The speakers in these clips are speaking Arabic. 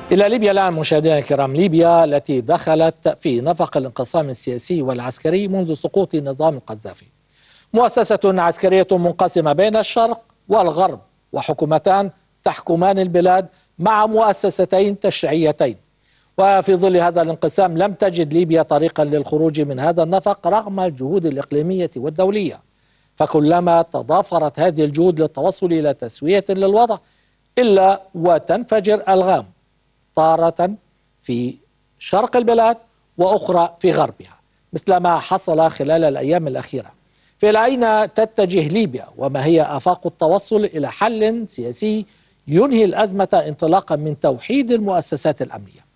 إلى ليبيا الآن مشاهدينا الكرام. ليبيا التي دخلت في نفق الانقسام السياسي والعسكري منذ سقوط نظام القذافي، مؤسسة عسكرية منقسمة بين الشرق والغرب، وحكومتان تحكمان البلاد مع مؤسستين تشريعيتين. وفي ظل هذا الانقسام لم تجد ليبيا طريقا للخروج من هذا النفق رغم الجهود الإقليمية والدولية، فكلما تضافرت هذه الجهود للتوصل إلى تسوية للوضع إلا وتنفجر ألغام، تارة في شرق البلاد وأخرى في غربها، مثل ما حصل خلال الأيام الأخيرة. فإلى أين تتجه ليبيا؟ وما هي آفاق التوصل إلى حل سياسي ينهي الأزمة انطلاقا من توحيد المؤسسات الأمنية؟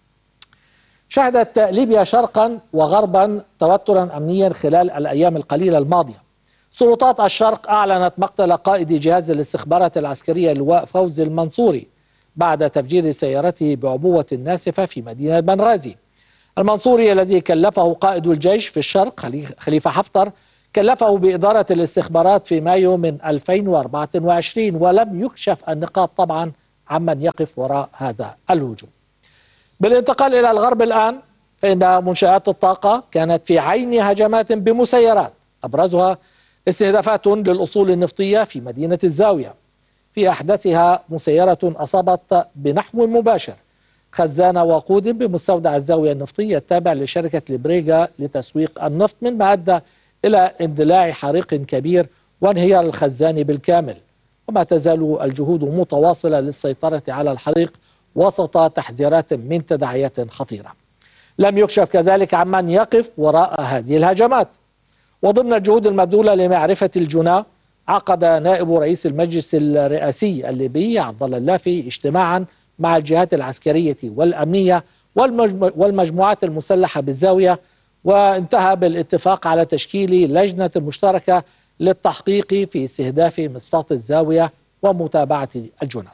شهدت ليبيا شرقا وغربا توترا أمنيا خلال الأيام القليلة الماضية. سلطات الشرق أعلنت مقتل قائد جهاز الاستخبارات العسكرية اللواء فوزي المنصوري بعد تفجير سيارته بعبوة ناسفة في مدينة بنغازي. المنصوري الذي كلفه قائد الجيش في الشرق خليفة حفتر كلفه بإدارة الاستخبارات في مايو من 2024، ولم يكشف النقاب طبعا عمن يقف وراء هذا الهجوم. بالانتقال إلى الغرب الآن، فإن منشآت الطاقة كانت في عين هجمات بمسيرات، أبرزها استهدافات للأصول النفطية في مدينة الزاوية، في أحدثها مسيرة أصابت بنحو مباشر خزان وقود بمستودع الزاوية النفطية التابع لشركة ليبريغا لتسويق النفط، مما أدى إلى اندلاع حريق كبير وانهيار الخزان بالكامل. وما تزال الجهود متواصلة للسيطرة على الحريق وسط تحذيرات من تداعيات خطيرة. لم يكشف كذلك عمن يقف وراء هذه الهجمات. وضمن الجهود المبذولة لمعرفة الجناة، عقد نائب رئيس المجلس الرئاسي الليبي عبد الله اللافي اجتماعا مع الجهات العسكرية والأمنية والمجموعات المسلحة بالزاوية، وانتهى بالاتفاق على تشكيل لجنة مشتركة للتحقيق في استهداف مصفاة الزاوية ومتابعة الجنات.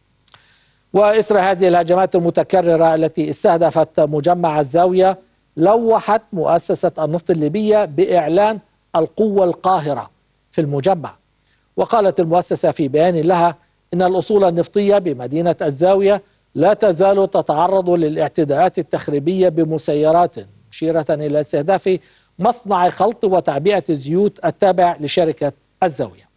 وإثر هذه الهجمات المتكررة التي استهدفت مجمع الزاوية، لوحت مؤسسة النفط الليبية بإعلان القوة القاهرة في المجمع. وقالت المؤسسة في بيان لها إن الأصول النفطية بمدينة الزاوية لا تزال تتعرض للاعتداءات التخريبية بمسيرات، مشيرة إلى استهداف مصنع خلط وتعبئة الزيوت التابع لشركة الزاوية.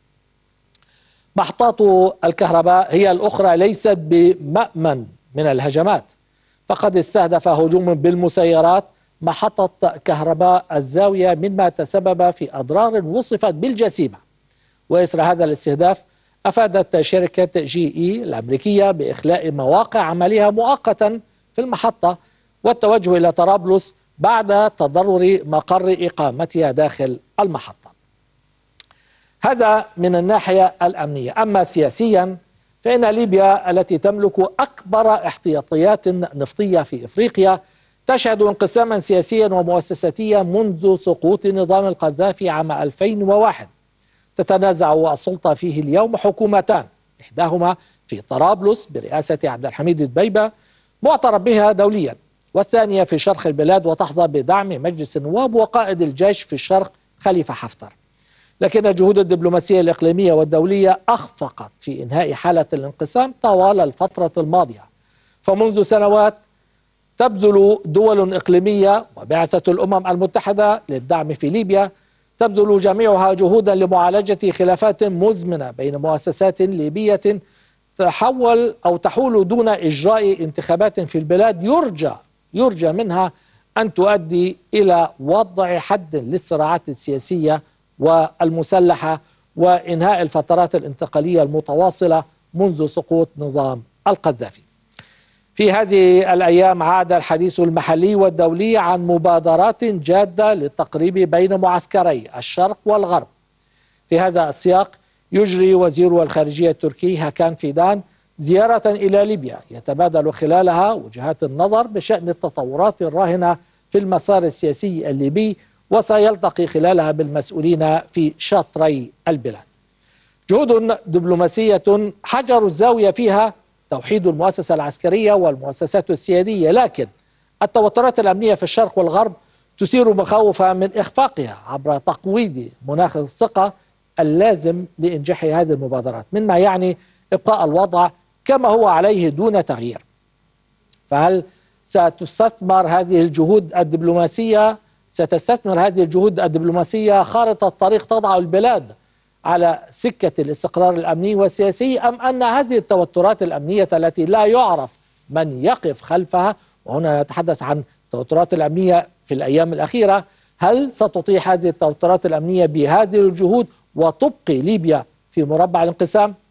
محطات الكهرباء هي الأخرى ليست بمأمن من الهجمات، فقد استهدف هجوم بالمسيرات محطة كهرباء الزاوية، مما تسبب في أضرار وصفت بالجسيمة. وإثر هذا الاستهداف أفادت شركة GE الأمريكية بإخلاء مواقع عملها مؤقتا في المحطة والتوجه إلى طرابلس بعد تضرر مقر إقامتها داخل المحطة. هذا من الناحية الأمنية. أما سياسيا، فإن ليبيا التي تملك أكبر احتياطيات نفطية في إفريقيا تشهد انقساما سياسيا ومؤسساتيا منذ سقوط نظام القذافي عام 2001. تتنازع السلطة فيه اليوم حكومتان، إحداهما في طرابلس برئاسة عبد الحميد دبيبة معترف بها دوليا، والثانية في شرق البلاد وتحظى بدعم مجلس النواب وقائد الجيش في الشرق خليفة حفتر. لكن الجهود الدبلوماسية الإقليمية والدولية أخفقت في إنهاء حالة الانقسام طوال الفترة الماضية. فمنذ سنوات تبذل دول إقليمية وبعثة الأمم المتحدة للدعم في ليبيا تبذل جميعها جهودا لمعالجة خلافات مزمنة بين مؤسسات ليبية تحول دون إجراء انتخابات في البلاد يرجى منها أن تؤدي إلى وضع حد للصراعات السياسية والمسلحة وإنهاء الفترات الانتقالية المتواصلة منذ سقوط نظام القذافي. في هذه الأيام عاد الحديث المحلي والدولي عن مبادرات جادة للتقريب بين معسكري الشرق والغرب. في هذا السياق يجري وزير الخارجية التركي هاكان فيدان زيارة إلى ليبيا يتبادل خلالها وجهات النظر بشأن التطورات الراهنة في المسار السياسي الليبي، وسيلتقي خلالها بالمسؤولين في شاطري البلاد. جهود دبلوماسية حجر الزاوية فيها توحيد المؤسسة العسكرية والمؤسسات السيادية، لكن التوترات الأمنية في الشرق والغرب تثير مخاوف من إخفاقها عبر تقويض مناخ الثقة اللازم لإنجاح هذه المبادرات، مما يعني إبقاء الوضع كما هو عليه دون تغيير. فهل ستستثمر هذه الجهود الدبلوماسية، ستستثمر هذه الجهود الدبلوماسية خارطة طريق تضع البلاد على سكة الاستقرار الأمني والسياسي، أم أن هذه التوترات الأمنية التي لا يعرف من يقف خلفها، وهنا نتحدث عن التوترات الأمنية في الأيام الأخيرة، هل ستطيح هذه التوترات الأمنية بهذه الجهود وتبقي ليبيا في مربع الانقسام؟